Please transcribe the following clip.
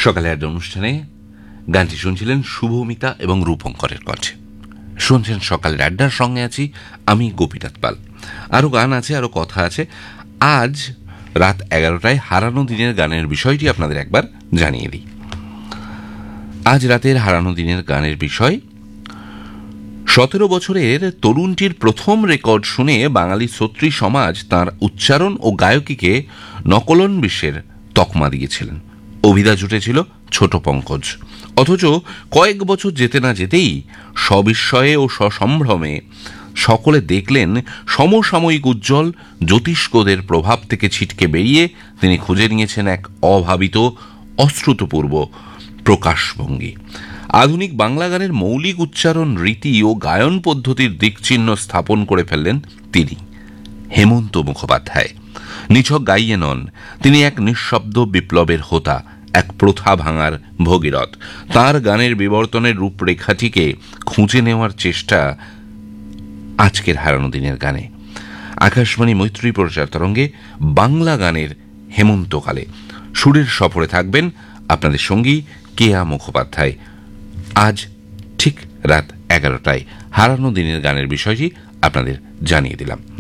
সকালে একটা অনুষ্ঠানে গানটি শুনছিলেন শুভমিতা এবং রূপঙ্করের কণ্ঠে। শুনছেন সকালের আড্ডার সঙ্গে আছি আমি গোপীনাথ পাল। আরও গান আছে, আরও কথা আছে। আজ রাত 11টায় হারানো দিনের গানের বিষয়টি আপনাদের একবার জানিয়ে দিই। আজ রাতের হারানো দিনের গানের বিষয়, 17 বছরের তরুণটির প্রথম রেকর্ড শুনে বাঙালি ছত্রী সমাজ তাঁর উচ্চারণ ও গায়কীকে নকলন বিশ্বের তকমা দিয়েছিলেন। অভিধা জুটেছিল ছোট পঙ্কজ, অথচ কয়েক বছর যেতে না যেতেই সবিস্ময়ে ও সসম্ভ্রমে সকলে দেখলেন সমসাময়িক উজ্জ্বল জ্যোতিষ্কদের প্রভাব থেকে ছিটকে বেরিয়ে তিনি খুঁজে নিয়েছেন এক অভাবিত অশ্রুতপূর্ব প্রকাশভঙ্গি। আধুনিক বাংলা গানের মৌলিক উচ্চারণ রীতি ও গায়ন পদ্ধতির দিকচিহ্ন স্থাপন করে ফেললেন তিনি। হেমন্ত মুখোপাধ্যায় নিছক গাইয়ে নন, তিনি এক নিঃশব্দ বিপ্লবের হোতা, এক প্রথা ভাঙার ভগীরথ। তার গানের বিবর্তনের রূপরেখাটিকে খুঁজে নেওয়ার চেষ্টা আজকের হারানো দিনের গানে। আকাশবাণী মৈত্রী প্রচার তরঙ্গে বাংলা গানের হেমন্তকালে সুরের সফরে থাকবেন আপনাদের সঙ্গী কেয়া মুখোপাধ্যায়। আজ ঠিক রাত 11টায় হারানো দিনের গানের বিষয়টি আপনাদের জানিয়ে দিলাম।